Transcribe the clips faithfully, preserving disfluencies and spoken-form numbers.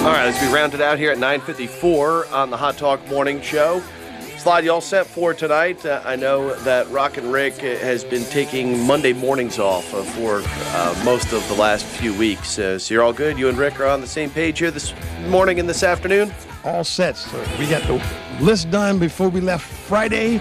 All right, as we round it out here at nine fifty-four on the Hot Talk Morning Show. Slide, you all set for tonight? Uh, I know that Rock and Rick has been taking Monday mornings off uh, for uh, most of the last few weeks. Uh, so you're all good? You and Rick are on the same page here this morning and this afternoon? All set, sir. We got the list done before we left Friday.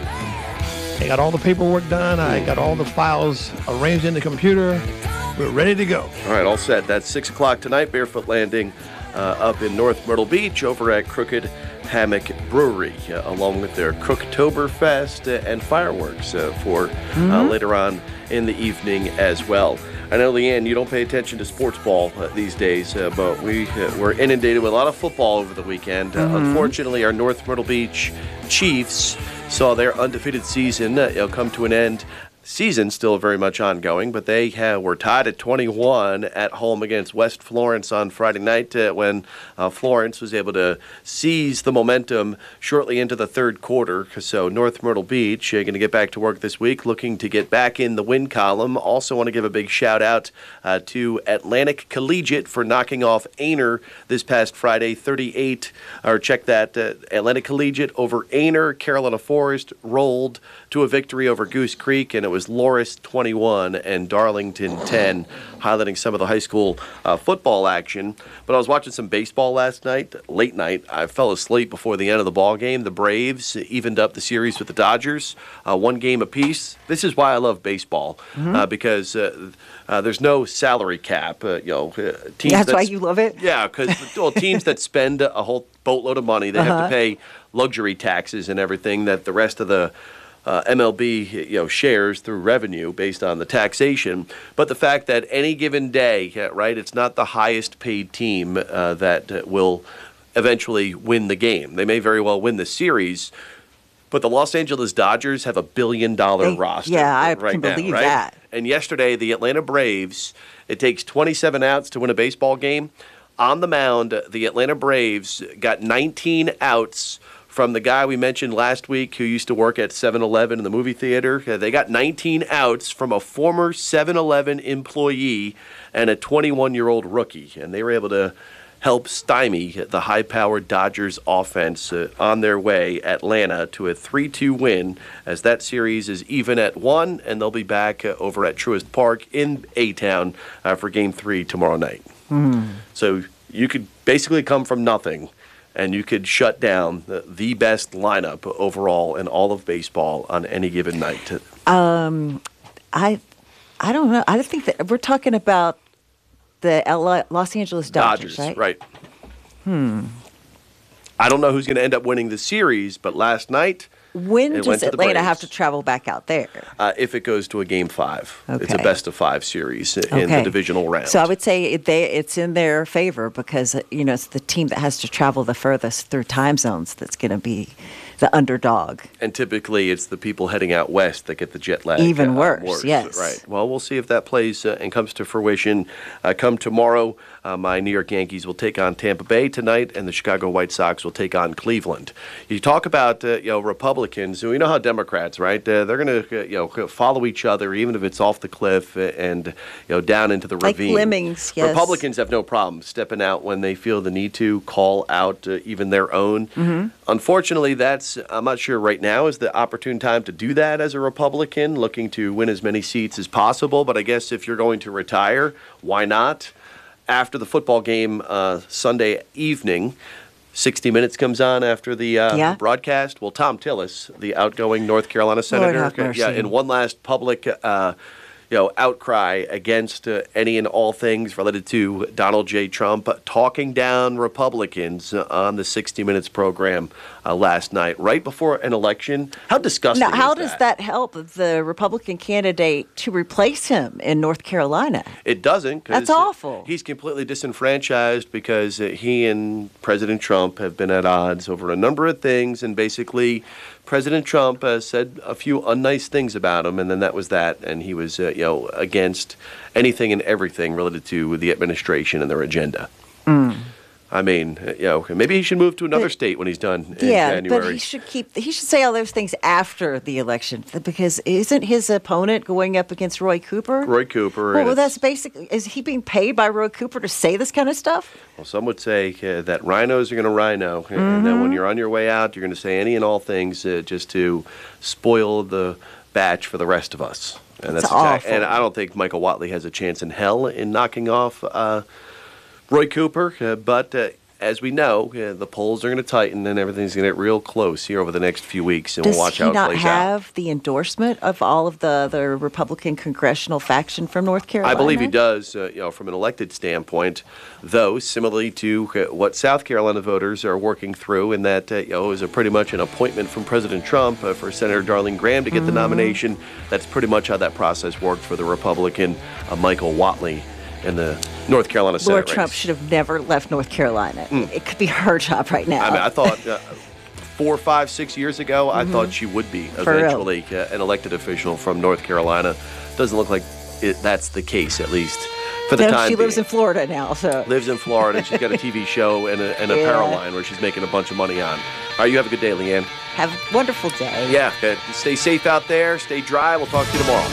I got all the paperwork done. I got all the files arranged in the computer. We're ready to go. All right, all set. That's six o'clock tonight, Barefoot Landing uh, up in North Myrtle Beach over at Crooked Hammock Brewery, uh, along with their Crooktoberfest uh, and fireworks uh, for mm-hmm. uh, later on in the evening as well. I know, Leanne, you don't pay attention to sports ball uh, these days, uh, but we uh, were inundated with a lot of football over the weekend. Uh, mm-hmm. Unfortunately, our North Myrtle Beach Chiefs saw their undefeated season uh, you know, come to an end. Season still very much ongoing, but they have, were tied at twenty-one at home against West Florence on Friday night uh, when uh, Florence was able to seize the momentum shortly into the third quarter. So North Myrtle Beach uh, going to get back to work this week, looking to get back in the win column. Also want to give a big shout out uh, to Atlantic Collegiate for knocking off Aner this past Friday, thirty-eight. Or check that, uh, Atlantic Collegiate over Aner. Carolina Forest rolled to a victory over Goose Creek, and it was Loris twenty-one and Darlington ten, highlighting some of the high school uh, football action. But I was watching some baseball last night, late night. I fell asleep before the end of the ball game. The Braves evened up the series with the Dodgers, uh, one game apiece. This is why I love baseball, mm-hmm. uh, because uh, uh, there's no salary cap. Uh, you know, uh, teams that's why you love it? Yeah, because well, teams that spend a whole boatload of money, they uh-huh. have to pay luxury taxes and everything that the rest of the Uh, M L B, you know, shares through revenue based on the taxation. But the fact that any given day, right, it's not the highest paid team uh, that uh, will eventually win the game. They may very well win the series, but the Los Angeles Dodgers have a billion dollar roster. Yeah, I right can now, believe right? that. And yesterday, the Atlanta Braves, it takes twenty-seven outs to win a baseball game. On the mound, the Atlanta Braves got nineteen outs from the guy we mentioned last week who used to work at seven eleven in the movie theater. Uh, they got nineteen outs from a former seven eleven employee and a twenty-one-year-old rookie, and they were able to help stymie the high-powered Dodgers offense uh, on their way, Atlanta, to a three two win, as that series is even at one, and they'll be back uh, over at Truist Park in A-Town uh, for Game three tomorrow night. Mm. So you could basically come from nothing, and you could shut down the, the best lineup overall in all of baseball on any given night. Um, I, I don't know. I think that we're talking about the L- Los Angeles Dodgers, Dodgers, right? right? Hmm. I don't know who's going to end up winning the series, but last night, when it does went to the Atlanta Braves. have to travel back out there? Uh, if it goes to a game five, Okay. It's a best of five series in Okay. the divisional round. So I would say it, they, it's in their favor because, you know, it's the team that has to travel the furthest through time zones that's going to be the underdog. And typically it's the people heading out west that get the jet lag. Even uh, worse, worse, yes. Right. Well, we'll see if that plays uh, and comes to fruition. Uh, come tomorrow, uh, my New York Yankees will take on Tampa Bay tonight, and the Chicago White Sox will take on Cleveland. You talk about uh, you know Republicans, we know how Democrats, right? Uh, they're going to uh, you know follow each other, even if it's off the cliff and you know down into the like ravine. lemmings, yes. Republicans have no problem stepping out when they feel the need to call out uh, even their own. Mm-hmm. Unfortunately, that's I'm not sure right now is the opportune time to do that as a Republican, looking to win as many seats as possible. But I guess if you're going to retire, why not? After the football game uh, Sunday evening, sixty minutes comes on after the uh, yeah. broadcast. Well, Tom Tillis, the outgoing North Carolina senator, Lord have mercy. yeah, in one last public uh, you know, outcry against uh, any and all things related to Donald J. Trump, talking down Republicans uh, on the sixty minutes program uh, last night, right before an election. How disgusting Now, how is does that? that help the Republican candidate to replace him in North Carolina? It doesn't. 'Cause That's awful. He's completely disenfranchised because uh, he and President Trump have been at odds over a number of things, and basically President Trump uh, said a few unnice things about him, and then that was that, and he was, uh, you know, against anything and everything related to the administration and their agenda. Mm. I mean, you know, maybe he should move to another But- state when he's done in Yeah, January. but he should keep. He should say all those things after the election because isn't his opponent going up against Roy Cooper? Roy Cooper. Well, and well, it's- that's basically. Is he being paid by Roy Cooper to say this kind of stuff? Well, some would say uh, that rhinos are going to rhino, and Mm-hmm. then when you're on your way out, you're going to say any and all things uh, just to spoil the batch for the rest of us. And That's exact- awful. And I don't think Michael Whatley has a chance in hell in knocking off uh, Roy Cooper, uh, but. Uh, As we know, uh, the polls are going to tighten and everything's going to get real close here over the next few weeks, and Does we'll watch he how it not plays have out. the endorsement of all of the, the Republican congressional faction from North Carolina? I believe he does, uh, you know, from an elected standpoint, though, similarly to uh, what South Carolina voters are working through, and that, uh, you know, is a pretty much an appointment from President Trump uh, for Senator Darlene Graham to get Mm-hmm. the nomination. That's pretty much how that process worked for the Republican uh, Michael Whatley in the North Carolina Senate Lord race. Trump should have never left North Carolina. It could be her job right now. I mean, I thought uh, four, five, six years ago, I thought she would be For real. eventually uh, an elected official from North Carolina. Doesn't look like it, that's the case, at least for the No, time she lives being. in Florida now, so Lives in Florida, and she's got a T V show and a, and a Yeah. apparel line where she's making a bunch of money on. All right, you have a good day, Leanne. have a wonderful day. Yeah, uh, stay safe out there. Stay dry. We'll talk to you tomorrow.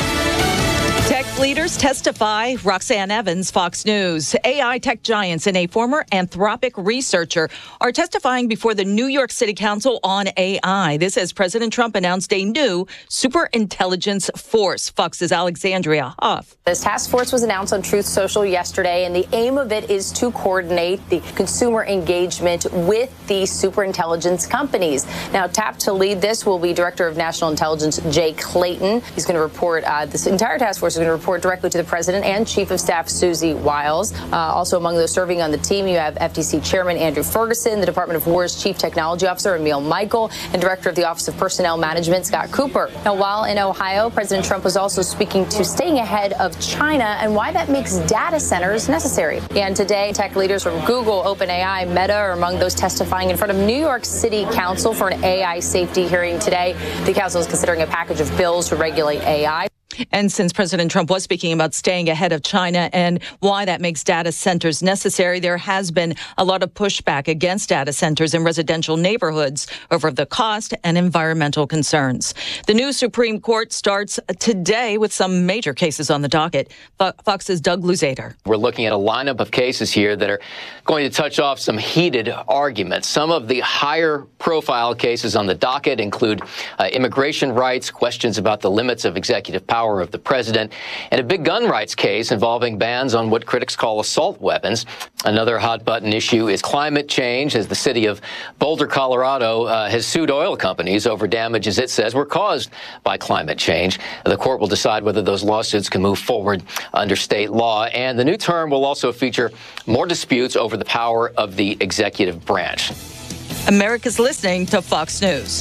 Tech leaders testify. Roxanne Evans, Fox News. A I tech giants and a former Anthropic researcher are testifying before the New York City Council on A I. This as President Trump announced a new superintelligence force. Fox's Alexandria Huff. This task force was announced on Truth Social yesterday, and the aim of it is to coordinate the consumer engagement with the superintelligence companies. Now, tapped to lead this will be Director of National Intelligence Jay Clayton. He's going to report, uh, this entire task force is going to report directly to the president and Chief of Staff Susie Wiles. Uh, also among those serving on the team, you have F T C Chairman Andrew Ferguson, the Department of War's Chief Technology Officer Emil Michael, and Director of the Office of Personnel Management Scott Cooper. Now, while in Ohio, President Trump was also speaking to staying ahead of China and why that makes data centers necessary. And today, tech leaders from Google, OpenAI, Meta are among those testifying in front of New York City Council for an A I safety hearing today. The council is considering a package of bills to regulate A I. And since President Trump was speaking about staying ahead of China and why that makes data centers necessary, there has been a lot of pushback against data centers in residential neighborhoods over the cost and environmental concerns. The new Supreme Court starts today with some major cases on the docket. Fo- Fox's Doug Luzader. We're looking at a lineup of cases here that are going to touch off some heated arguments. Some of the higher profile cases on the docket include uh, immigration rights, questions about the limits of executive power of the president, and a big gun rights case involving bans on what critics call assault weapons. Another hot button issue is climate change, as the city of Boulder, Colorado uh, has sued oil companies over damages it says were caused by climate change. The court will decide whether those lawsuits can move forward under state law. And the new term will also feature more disputes over the power of the executive branch. America's listening to Fox News.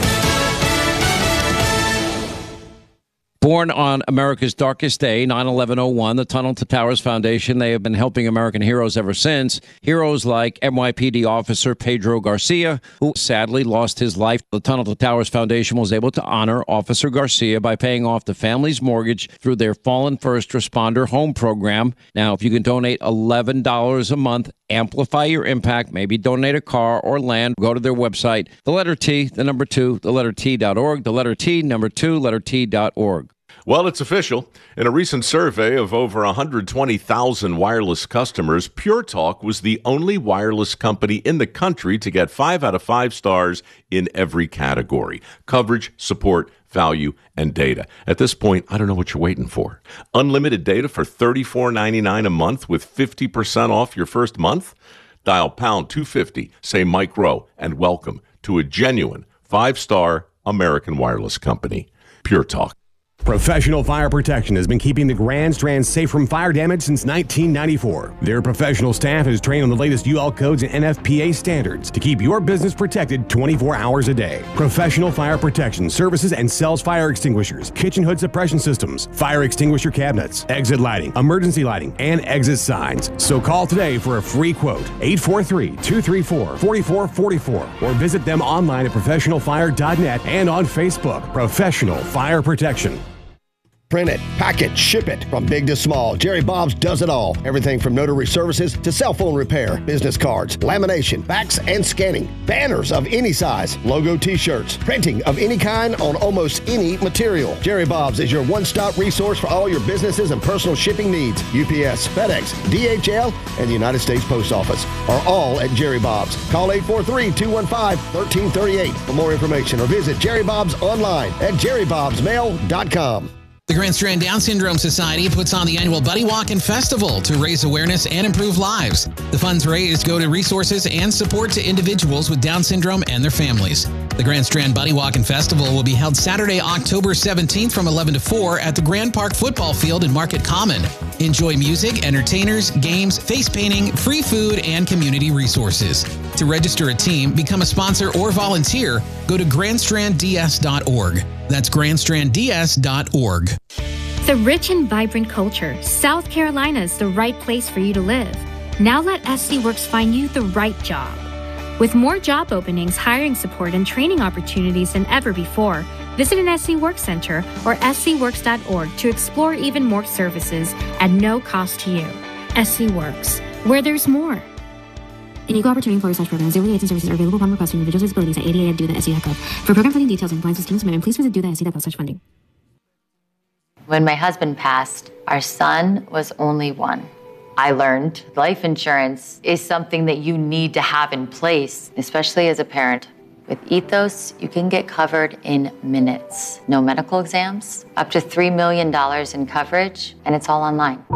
Born on America's darkest day, nine eleven oh one, the Tunnel to Towers Foundation, they have been helping American heroes ever since. Heroes like N Y P D officer Pedro Garcia, who sadly lost his life. The Tunnel to Towers Foundation was able to honor Officer Garcia by paying off the family's mortgage through their Fallen First Responder Home Program. Now, if you can donate eleven dollars a month, amplify your impact, maybe donate a car or land, go to their website, the letter T, the number two, the letter T dot org, the letter T, number two, letter T dot org. Well, it's official. In a recent survey of over one hundred twenty thousand wireless customers, Pure Talk was the only wireless company in the country to get five out of five stars in every category: coverage, support, value, and data. At this point, I don't know what you're waiting for. Unlimited data for thirty-four ninety-nine a month with fifty percent off your first month? Dial pound two fifty, say Mike Rowe, and welcome to a genuine five-star American wireless company. Pure Talk. Professional Fire Protection has been keeping the Grand Strand safe from fire damage since nineteen ninety-four. Their professional staff is trained on the latest U L codes and N F P A standards to keep your business protected twenty-four hours a day. Professional Fire Protection services and sells fire extinguishers, kitchen hood suppression systems, fire extinguisher cabinets, exit lighting, emergency lighting, and exit signs. So call today for a free quote, eight four three, two three four, four four four four, or visit them online at professional fire dot net and on Facebook. Professional Fire Protection. print it, pack it, ship it. From big to small, Jerry Bob's does it all. Everything from notary services to cell phone repair, business cards, lamination, fax and scanning, banners of any size, logo t-shirts, printing of any kind on almost any material. Jerry Bob's is your one-stop resource for all your businesses and personal shipping needs. U P S, FedEx, D H L, and the United States Post Office are all at Jerry Bob's. Call eight four three, two one five, one three three eight for more information or visit Jerry Bob's online at jerry bobs mail dot com. The Grand Strand Down Syndrome Society puts on the annual Buddy Walk and Festival to raise awareness and improve lives. The funds raised go to resources and support to individuals with Down syndrome and their families. The Grand Strand Buddy Walk and Festival will be held Saturday, October seventeenth from eleven to four at the Grand Park Football Field in Market Common. Enjoy music, entertainers, games, face painting, free food, and community resources. To register a team, become a sponsor, or volunteer, go to grand strand d s dot org. That's grand strand d s dot org. The rich and vibrant culture, South Carolina is the right place for you to live. Now let S C Works find you the right job. With more job openings, hiring support, and training opportunities than ever before, visit an S C Works Center or s c works dot org to explore even more services at no cost to you. S C Works, where there's more. An equal opportunity employer slash program. Auxiliary aids and services are available upon request for individuals with disabilities at A D A at do the S C dot gov. For program funding details and compliance with student submission, please visit do the s c dot gov slash funding. When my husband passed, our son was only one. I learned life insurance is something that you need to have in place, especially as a parent. With Ethos, you can get covered in minutes. No medical exams, up to three million dollars in coverage, and it's all online.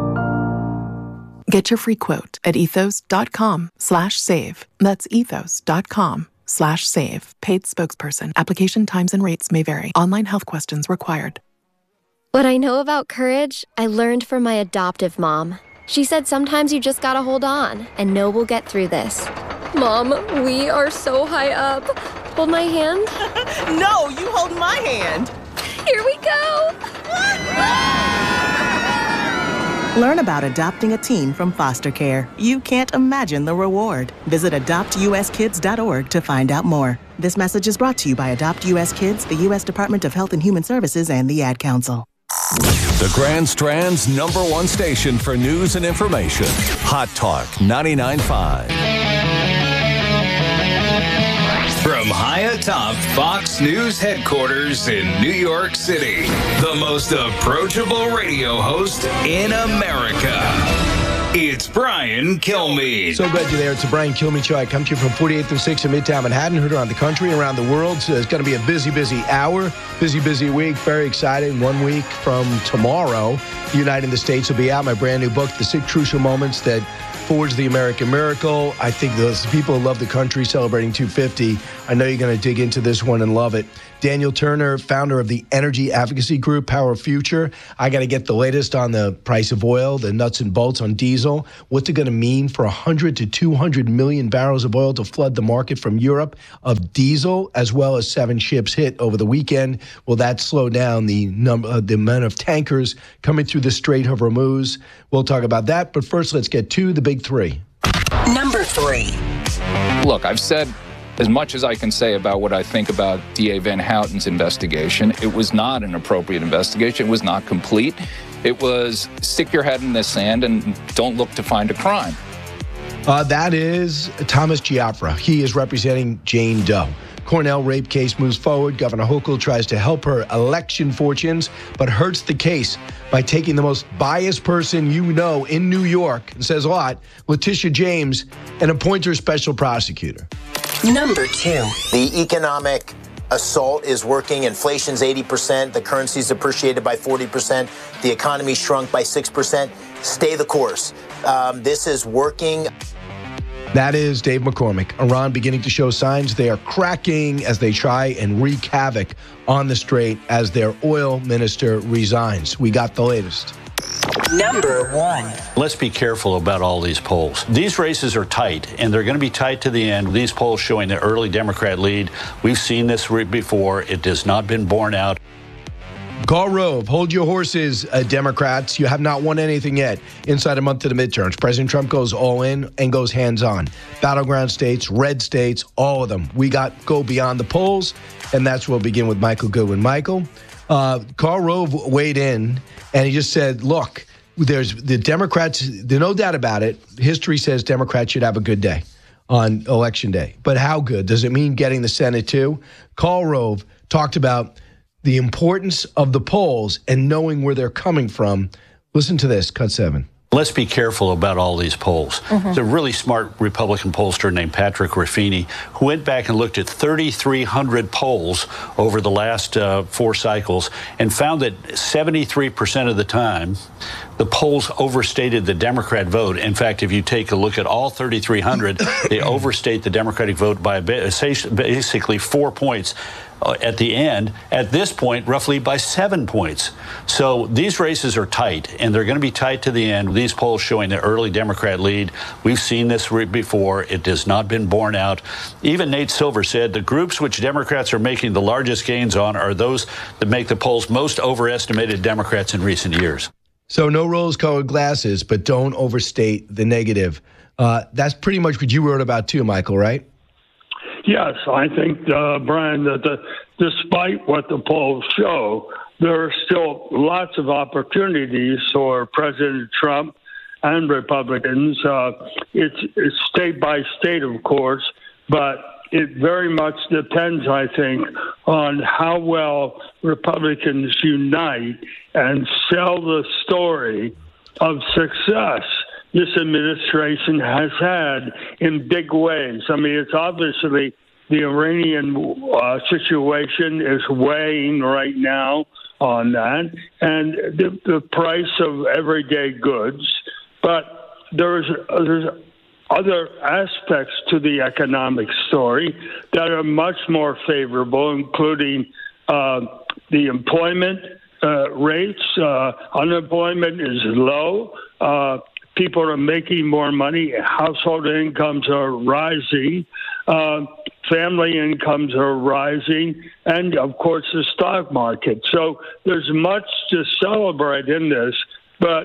Get your free quote at ethos.com slash save. That's ethos.com slash save. Paid spokesperson. Application times and rates may vary. Online health questions required. What I know about courage, I learned from my adoptive mom. She said sometimes you just gotta hold on and know we'll get through this. Mom, we are so high up. Hold my hand. No, you hold my hand. Here we go. Learn about adopting a teen from foster care. You can't imagine the reward. Visit adopt u s kids dot org to find out more. This message is brought to you by Adopt U S Kids, the U S Department of Health and Human Services, and the Ad Council. The Grand Strand's number one station for news and information. Hot Talk ninety-nine point five. From high atop Fox News headquarters in New York City, the most approachable radio host in America. It's Brian Kilmeade. So glad you're there. It's the Brian Kilmeade Show. I come to you from forty-eighth and sixth in Midtown Manhattan, heard around the country, around the world. So it's going to be a busy, busy hour, busy, busy week. Very excited. One week from tomorrow, Uniting the States will be out. My brand new book, The Six Crucial Moments That Forged the American Miracle. I think those people who love the country celebrating two fifty. I know you're going to dig into this one and love it. Daniel Turner, founder of the energy advocacy group Power Future. I got to get the latest on the price of oil, the nuts and bolts on diesel. What's it going to mean for one hundred to two hundred million barrels of oil to flood the market from Europe of diesel, as well as seven ships hit over the weekend? Will that slow down the number, uh, the amount of tankers coming through the Strait of Hormuz? We'll talk about that. But first, let's get to the big three. Number three. Look, I've said as much as I can say about what I think about D A Van Houten's investigation. It was not an appropriate investigation. It was not complete. It was stick your head in the sand and don't look to find a crime. Uh, that is Thomas Giafra. He is representing Jane Doe. Cornell rape case moves forward. Governor Hochul tries to help her election fortunes, but hurts the case by taking the most biased person you know in New York, and says a lot, Letitia James, and appoint her special prosecutor. Number two. The economic assault is working. Inflation's eighty percent. The currency's appreciated by forty percent. The economy shrunk by six percent. Stay the course. Um, this is working. That is Dave McCormick. Iran beginning to show signs they are cracking as they try and wreak havoc on the Strait as their oil minister resigns. We got the latest. Number one. Let's be careful about all these polls. These races are tight, and they're going to be tight to the end. These polls showing the early Democrat lead. We've seen this before. It has not been borne out. Karl Rove, hold your horses, uh, Democrats. You have not won anything yet inside a month of the midterms. President Trump goes all in and goes hands-on. Battleground states, red states, all of them. We got go beyond the polls, and that's where we'll begin with Michael Goodwin. Michael, Uh, Karl Rove weighed in, and he just said, look, there's the Democrats, there's no doubt about it. History says Democrats should have a good day on Election Day. But how good? Does it mean getting the Senate too? Karl Rove talked about the importance of the polls and knowing where they're coming from. Listen to this, cut seven. Let's be careful about all these polls. Mm-hmm. There's a really smart Republican pollster named Patrick Ruffini who went back and looked at thirty-three hundred polls over the last uh, four cycles and found that seventy-three percent of the time, the polls overstated the Democrat vote. In fact, if you take a look at all thirty-three hundred, they overstate the Democratic vote by basically four points. Uh, at the end, at this point, roughly by seven points. So these races are tight, and they're going to be tight to the end. These polls showing the early Democrat lead. We've seen this before. It has not been borne out. Even Nate Silver said the groups which Democrats are making the largest gains on are those that make the polls most overestimated Democrats in recent years. So no rose-colored glasses, but don't overstate the negative. Uh, that's pretty much what you wrote about too, Michael, right? Yes, I think, uh, Brian, that the, despite what the polls show, there are still lots of opportunities for President Trump and Republicans. Uh, it's, it's state by state, of course, but it very much depends, I think, on how well Republicans unite and sell the story of success this administration has had in big ways. I mean, it's obviously the Iranian uh, situation is weighing right now on that, and the, the price of everyday goods. But there's there's other aspects to the economic story that are much more favorable, including uh, the employment uh, rates. Uh, unemployment is low. Uh, People are making more money. Household incomes are rising. Uh, family incomes are rising. And, of course, the stock market. So there's much to celebrate in this. But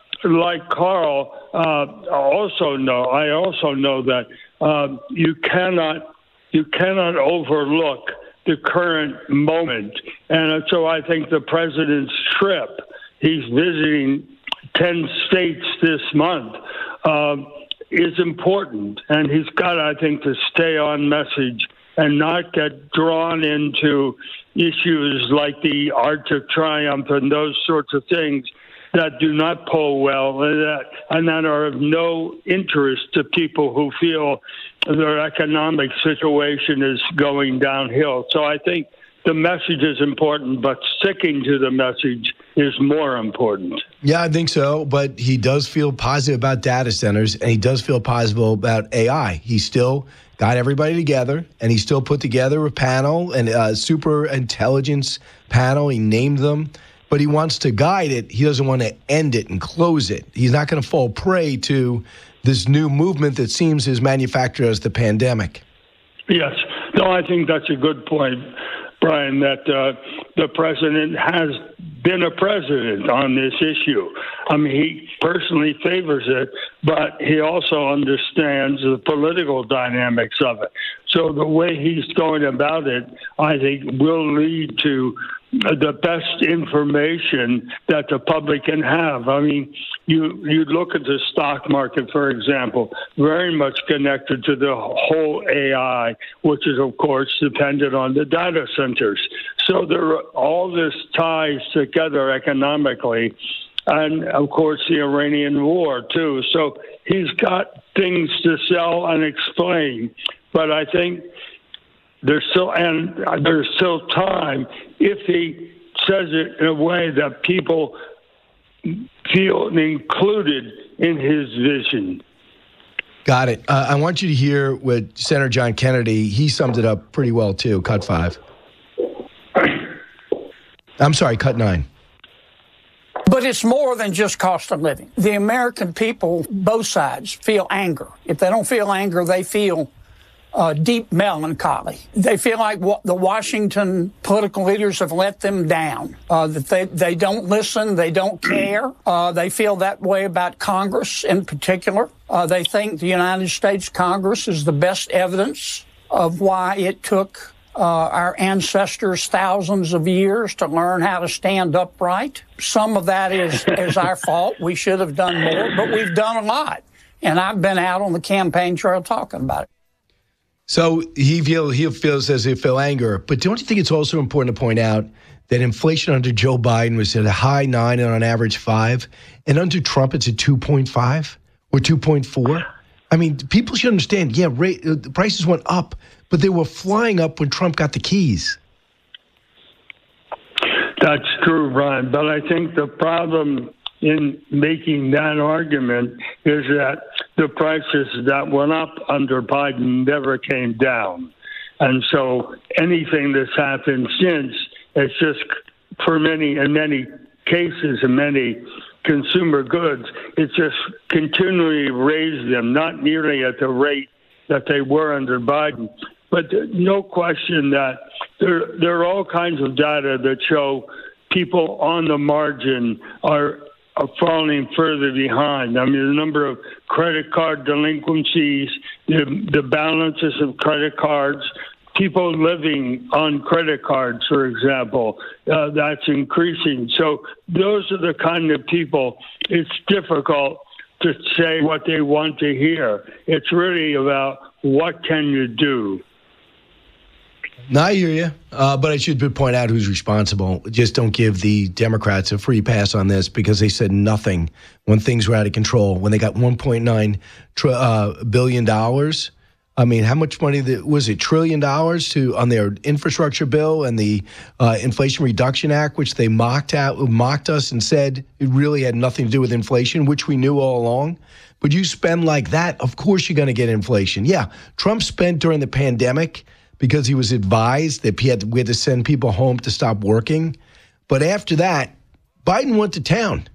like Karl, uh, also know, I also know that uh, you cannot you cannot overlook the current moment. And so I think the president's trip, he's visiting ten states this month, uh, is important. And he's got, I think, to stay on message and not get drawn into issues like the Arctic Triumph and those sorts of things that do not poll well and that, and that are of no interest to people who feel their economic situation is going downhill. So I think the message is important, but sticking to the message is more important. Yeah, I think so. But he does feel positive about data centers, and he does feel positive about A I. He still got everybody together, and he still put together a panel, and a super intelligence panel. He named them, but he wants to guide it. He doesn't want to end it and close it. He's not going to fall prey to this new movement that seems as manufactured as the pandemic. Yes. No, I think that's a good point, Brian, that uh, the president has been a president on this issue. I mean, he personally favors it, but he also understands the political dynamics of it. So the way he's going about it, I think, will lead to the best information that the public can have. I mean, you you look at the stock market, for example, very much connected to the whole A I, which is, of course, dependent on the data centers. So there, all this ties together economically, and, of course, the Iranian war, too. So he's got things to sell and explain. But I think there's still and there's still time if he says it in a way that people feel included in his vision. Got it. Uh, I want you to hear what Senator John Kennedy, he summed it up pretty well, too. Cut five. I'm sorry, cut nine. But it's more than just cost of living. The American people, both sides, feel anger. If they don't feel anger, they feel Uh, deep melancholy. They feel like what the Washington political leaders have let them down, uh, that they, they don't listen, they don't care. Uh, they feel that way about Congress in particular. Uh, they think the United States Congress is the best evidence of why it took uh, our ancestors thousands of years to learn how to stand upright. Some of that is, is our fault. We should have done more, but we've done a lot. And I've been out on the campaign trail talking about it. So he, feel, he feels as if he'll anger. But don't you think it's also important to point out that inflation under Joe Biden was at a high nine and on average five, and under Trump it's at two point five or two point four? I mean, people should understand, yeah, rate, uh, the prices went up, but they were flying up when Trump got the keys. That's true, Brian. But I think the problem in making that argument is that the prices that went up under Biden never came down. And so anything that's happened since, it's just for many, in many cases, in many consumer goods, it's just continually raised them, not nearly at the rate that they were under Biden. But no question that there, there are all kinds of data that show people on the margin are, are falling further behind. I mean, the number of credit card delinquencies, the, the balances of credit cards, people living on credit cards, for example, uh, that's increasing. So those are the kind of people it's difficult to say what they want to hear. It's really about what can you do. No, I hear you, uh, but I should point out who's responsible. Just don't give the Democrats a free pass on this because they said nothing when things were out of control. When they got one point nine tr- uh, billion dollars, I mean, how much money that, was it? Trillion dollars to on their infrastructure bill and the uh, Inflation Reduction Act, which they mocked out, mocked us and said it really had nothing to do with inflation, which we knew all along. But you spend like that, of course you're going to get inflation. Yeah, Trump spent during the pandemic because he was advised that he had to, we had to send people home to stop working. But after that, Biden went to town.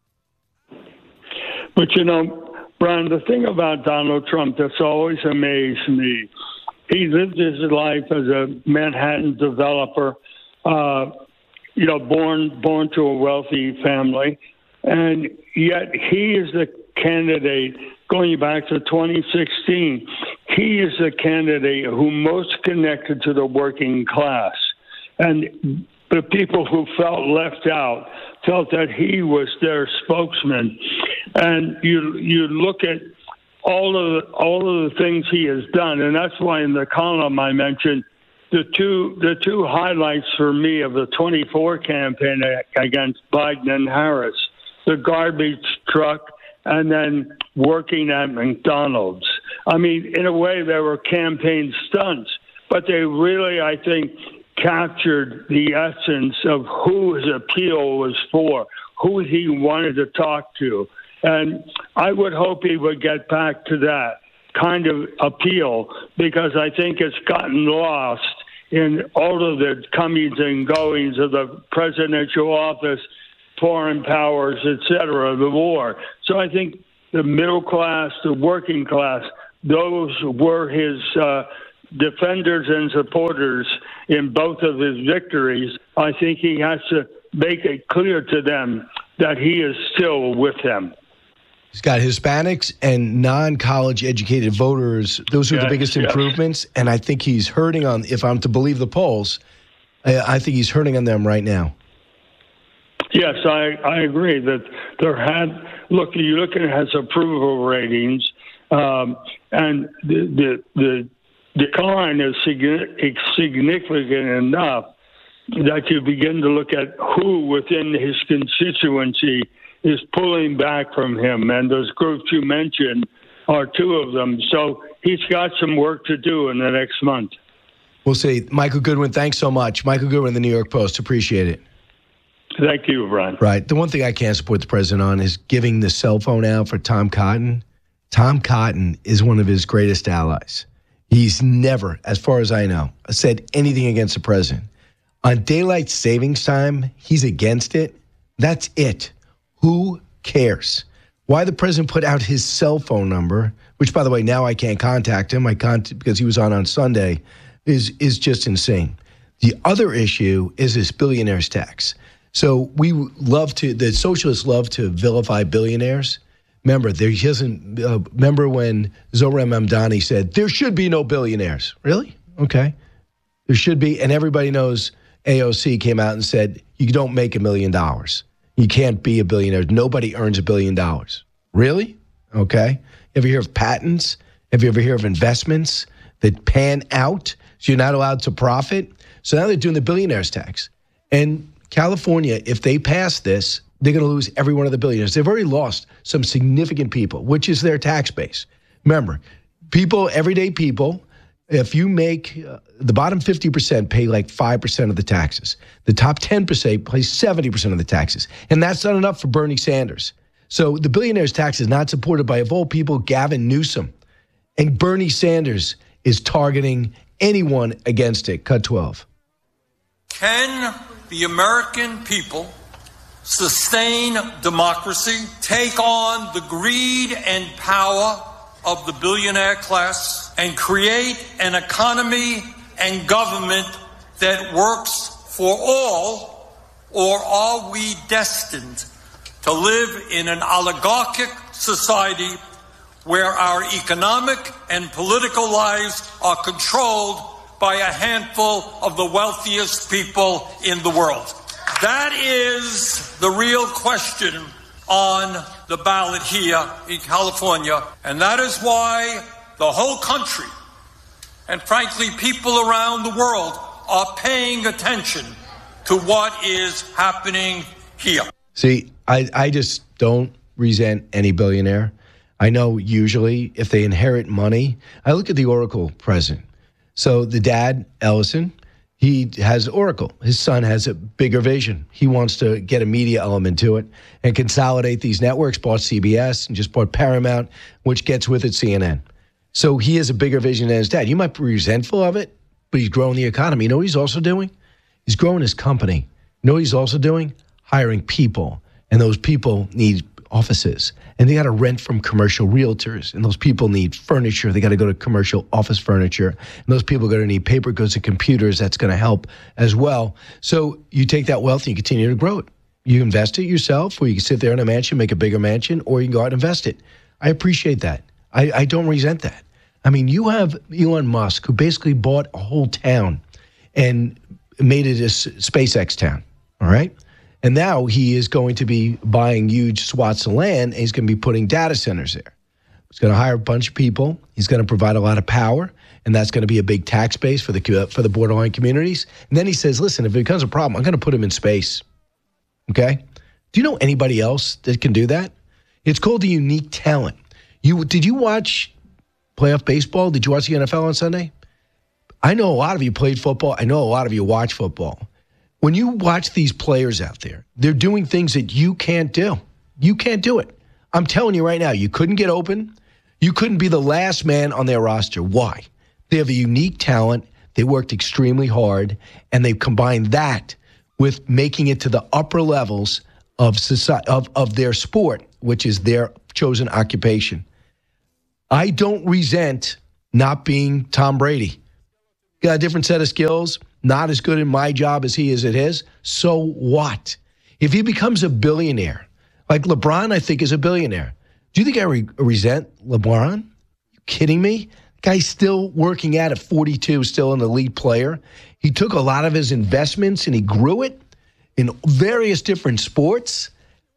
But, you know, Brian, the thing about Donald Trump that's always amazed me, he lived his life as a Manhattan developer, uh, you know, born born to a wealthy family, and yet he is the candidate, going back to twenty sixteen, he is the candidate who most connected to the working class. And the people who felt left out felt that he was their spokesman. And you you look at all of the, all of the things he has done, and that's why in the column I mentioned the two the two highlights for me of the twenty-four campaign against Biden and Harris: the garbage truck, and then working at McDonald's. I mean, in a way, they were campaign stunts, but they really, I think, captured the essence of who his appeal was for, who he wanted to talk to. And I would hope he would get back to that kind of appeal, because I think it's gotten lost in all of the comings and goings of the presidential office, foreign powers, et cetera, the war. So I think the middle class, the working class, those were his uh, defenders and supporters in both of his victories. I think he has to make it clear to them that he is still with them. He's got Hispanics and non-college educated voters. Those are yes, the biggest yes. improvements. And I think he's hurting on, if I'm to believe the polls, I think he's hurting on them right now. Yes, I, I agree that there had, look, you look at his approval ratings, um, and the, the, the decline is significant enough that you begin to look at who within his constituency is pulling back from him. And those groups you mentioned are two of them. So he's got some work to do in the next month. We'll see. Michael Goodwin, thanks so much. Michael Goodwin, the New York Post. Appreciate it. Thank you, Brian. Right. The one thing I can't support the president on is giving the cell phone out for Tom Cotton. Tom Cotton is one of his greatest allies. He's never, as far as I know, said anything against the president. On daylight savings time, he's against it. That's it. Who cares? Why the president put out his cell phone number, which, by the way, now I can't contact him I can't, because he was on on Sunday, is, is just insane. The other issue is this billionaires tax. So we love to, the socialists love to vilify billionaires. Remember, there hasn't, uh, remember when Zohran Mamdani said, there should be no billionaires. Really? Okay. There should be, and everybody knows A O C came out and said, you don't make a million dollars. You can't be a billionaire. Nobody earns a billion dollars. Really? Okay. Ever hear of patents? Have you ever heard of investments that pan out so you're not allowed to profit? So now they're doing the billionaires tax. And California, if they pass this, they're going to lose every one of the billionaires. They've already lost some significant people, which is their tax base. Remember, people, everyday people, if you make uh, the bottom fifty percent pay like five percent of the taxes. The top ten percent pay seventy percent of the taxes. And that's not enough for Bernie Sanders. So the billionaires tax is not supported by, of all people, Gavin Newsom. And Bernie Sanders is targeting anyone against it. Cut twelve. Can the American people sustain democracy, take on the greed and power of the billionaire class, and create an economy and government that works for all, or are we destined to live in an oligarchic society where our economic and political lives are controlled by a handful of the wealthiest people in the world? That is the real question on the ballot here in California, and that is why the whole country, and frankly people around the world, are paying attention to what is happening here. See, I, I just don't resent any billionaire. I know usually if they inherit money, I look at the Oracle president. So the dad, Ellison, he has Oracle. His son has a bigger vision. He wants to get a media element to it and consolidate these networks, bought C B S and just bought Paramount, which gets with it C N N. So he has a bigger vision than his dad. You might be resentful of it, but he's growing the economy. You know what he's also doing? He's growing his company. You know what he's also doing? Hiring people. And those people need offices. And they got to rent from commercial realtors. And those people need furniture. They got to go to commercial office furniture. And those people are going to need paper goods and computers. That's going to help as well. So you take that wealth and you continue to grow it. You invest it yourself, or you can sit there in a mansion, make a bigger mansion, or you can go out and invest it. I appreciate that. I, I don't resent that. I mean, you have Elon Musk, who basically bought a whole town and made it a SpaceX town, all right? And now he is going to be buying huge swaths of land, and he's going to be putting data centers there. He's going to hire a bunch of people. He's going to provide a lot of power, and that's going to be a big tax base for the for the borderline communities. And then he says, listen, if it becomes a problem, I'm going to put him in space. Okay? Do you know anybody else that can do that? It's called the unique talent. You Did you watch playoff baseball? Did you watch the N F L on Sunday? I know a lot of you played football. I know a lot of you watch football. When you watch these players out there, they're doing things that you can't do. You can't do it. I'm telling you right now, you couldn't get open. You couldn't be the last man on their roster. Why? They have a unique talent. They worked extremely hard, and they've combined that with making it to the upper levels of society, of, of their sport, which is their chosen occupation. I don't resent not being Tom Brady. Got a different set of skills. Not as good in my job as he is at his. So what? If he becomes a billionaire, like LeBron, I think is a billionaire. Do you think I re- resent LeBron? You kidding me? The guy's still working at it, forty-two, still an elite player. He took a lot of his investments and he grew it in various different sports.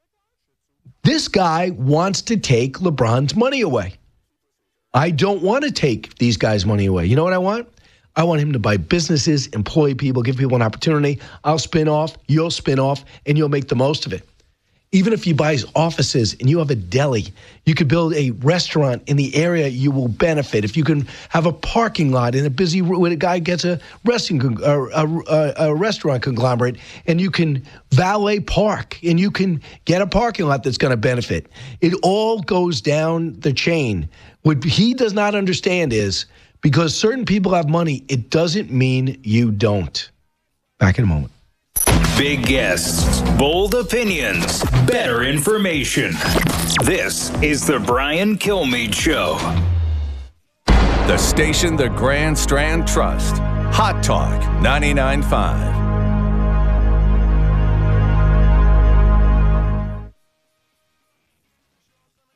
This guy wants to take LeBron's money away. I don't want to take these guys' money away. You know what I want? I want him to buy businesses, employ people, give people an opportunity. I'll spin off, you'll spin off, and you'll make the most of it. Even if you buy offices and you have a deli, you could build a restaurant in the area, you will benefit. If you can have a parking lot in a busy, when a guy gets a, resting, a, a, a restaurant conglomerate, and you can valet park, and you can get a parking lot that's going to benefit. It all goes down the chain. What he does not understand is, because certain people have money, it doesn't mean you don't. Back in a moment. Big guests, bold opinions, better information. This is the Brian Kilmeade Show. The station the Grand Strand Trust. Hot Talk ninety-nine point five.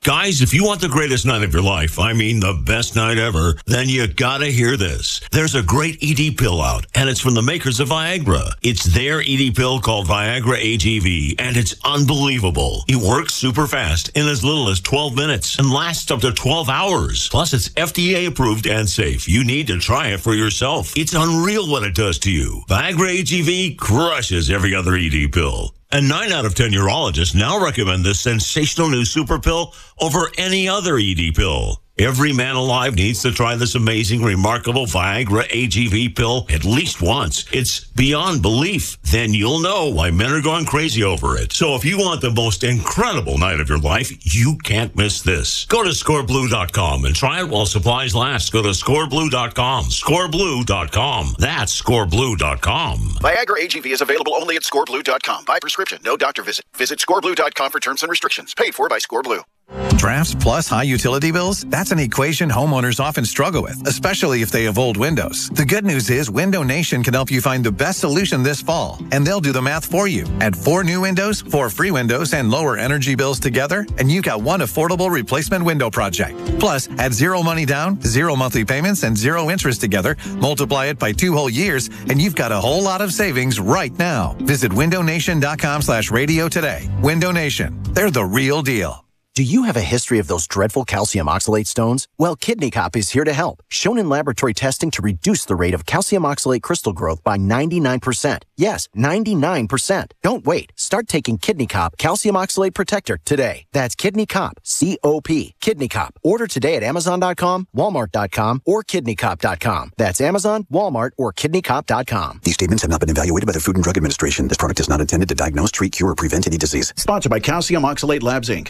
Guys, if you want the greatest night of your life, I mean the best night ever, then you gotta hear this. There's a great E D pill out, and it's from the makers of Viagra. It's their E D pill called Viagra A G V, and it's unbelievable. It works super fast in as little as twelve minutes and lasts up to twelve hours. Plus, it's F D A approved and safe. You need to try it for yourself. It's unreal what it does to you. Viagra A G V crushes every other E D pill. And nine out of ten urologists now recommend this sensational new super pill over any other E D pill. Every man alive needs to try this amazing, remarkable Viagra A G V pill at least once. It's beyond belief. Then you'll know why men are going crazy over it. So if you want the most incredible night of your life, you can't miss this. Go to score blue dot com and try it while supplies last. Go to score blue dot com. score blue dot com. That's score blue dot com. Viagra A G V is available only at score blue dot com. By prescription, no doctor visit. Visit score blue dot com for terms and restrictions. Paid for by ScoreBlue. Drafts plus high utility bills? That's an equation homeowners often struggle with, especially if they have old windows. The good news is Window Nation can help you find the best solution this fall, and they'll do the math for you. Add four new windows, four free windows, and lower energy bills together, and you've got one affordable replacement window project. Plus, add zero money down, zero monthly payments, and zero interest together, multiply it by two whole years, and you've got a whole lot of savings right now. Visit window nation dot com slash radio today. Window Nation. They're the real deal. Do you have a history of those dreadful calcium oxalate stones? Well, Kidney Cop is here to help. Shown in laboratory testing to reduce the rate of calcium oxalate crystal growth by ninety-nine percent. Yes, ninety-nine percent. Don't wait. Start taking Kidney Cop Calcium Oxalate Protector today. That's Kidney Cop, C O P. Kidney Cop. Order today at amazon dot com, walmart dot com, or kidney cop dot com. That's Amazon, Walmart, or kidney cop dot com. These statements have not been evaluated by the Food and Drug Administration. This product is not intended to diagnose, treat, cure, or prevent any disease. Sponsored by Calcium Oxalate Labs, Incorporated.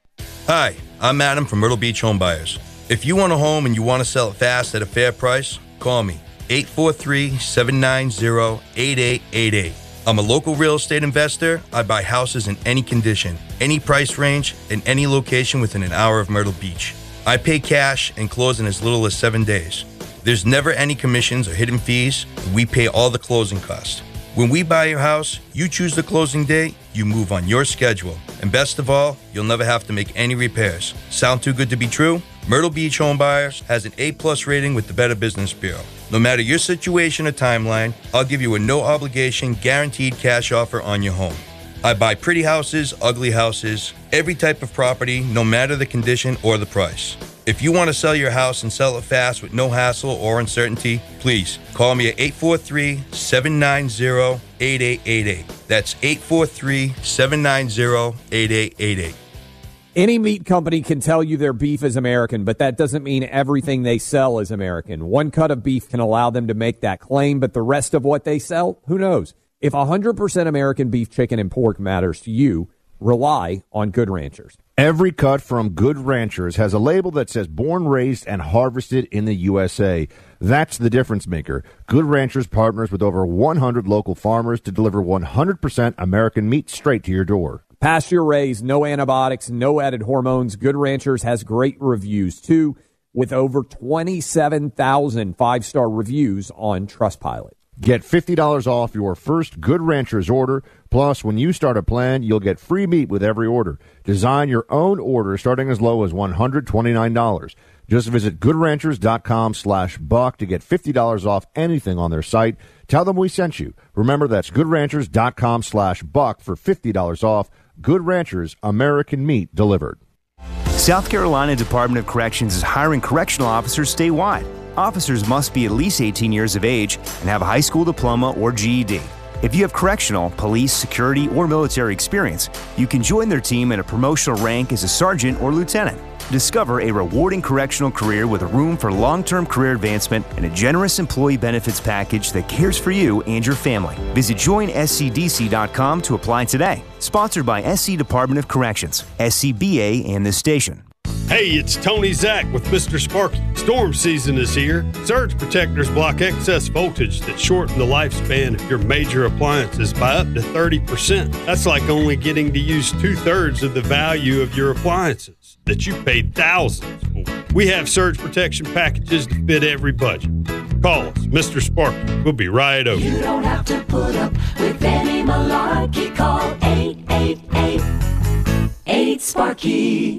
Hi, I'm Adam from Myrtle Beach Home Buyers. If you want a home and you want to sell it fast at a fair price, call me, eight four three, seven nine zero, eight eight eight eight. I'm a local real estate investor. I buy houses in any condition, any price range, and any location within an hour of Myrtle Beach. I pay cash and close in as little as seven days. There's never any commissions or hidden fees. We pay all the closing costs. When we buy your house, you choose the closing date, you move on your schedule. And best of all, you'll never have to make any repairs. Sound too good to be true? Myrtle Beach Home Buyers has an A plus rating with the Better Business Bureau. No matter your situation or timeline, I'll give you a no obligation guaranteed cash offer on your home. I buy pretty houses, ugly houses, every type of property, no matter the condition or the price. If you want to sell your house and sell it fast with no hassle or uncertainty, please call me at eight four three, seven nine zero, eight eight eight eight. That's eight four three, seven nine zero, eight eight eight eight. Any meat company can tell you their beef is American, but that doesn't mean everything they sell is American. One cut of beef can allow them to make that claim, but the rest of what they sell, who knows? If one hundred percent American beef, chicken, and pork matters to you, rely on Good Ranchers. Every cut from Good Ranchers has a label that says born, raised, and harvested in the U S A. That's the difference maker. Good Ranchers partners with over one hundred local farmers to deliver one hundred percent American meat straight to your door. Pasture raised, no antibiotics, no added hormones. Good Ranchers has great reviews, too, with over twenty-seven thousand five-star reviews on Trustpilot. Get fifty dollars off your first Good Ranchers order. Plus, when you start a plan, you'll get free meat with every order. Design your own order starting as low as one hundred twenty-nine dollars. Just visit good ranchers dot com slash buck to get fifty dollars off anything on their site. Tell them we sent you. Remember, that's good ranchers dot com slash buck for fifty dollars off. Good Ranchers, American meat delivered. South Carolina Department of Corrections is hiring correctional officers statewide. Officers must be at least eighteen years of age and have a high school diploma or G E D. If you have correctional, police, security, or military experience, you can join their team at a promotional rank as a sergeant or lieutenant. Discover a rewarding correctional career with room for long-term career advancement and a generous employee benefits package that cares for you and your family. Visit join S C D C dot com to apply today. Sponsored by S C Department of Corrections, S C B A, and this station. Hey, it's Tony Zach with Mister Sparky. Storm season is here. Surge protectors block excess voltage that shorten the lifespan of your major appliances by up to thirty percent. That's like only getting to use two-thirds of the value of your appliances that you paid thousands for. We have surge protection packages to fit every budget. Call us, Mister Sparky. We'll be right over. You don't have to put up with any malarkey. Call eight eight eight, eight Sparky.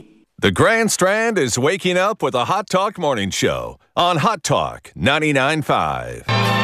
The Grand Strand is waking up with a Hot Talk Morning Show on Hot Talk ninety-nine point five.